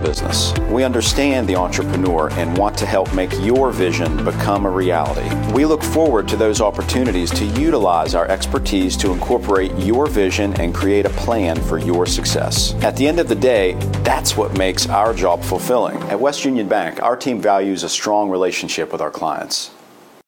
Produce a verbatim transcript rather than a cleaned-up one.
business. We understand the entrepreneur and want to help make your vision become a reality. We look forward to those opportunities to utilize our expertise to incorporate your vision and create a plan for your success. At the end of the day, that's what makes our job fulfilling. At West Union Bank, our team values a strong relationship with our clients.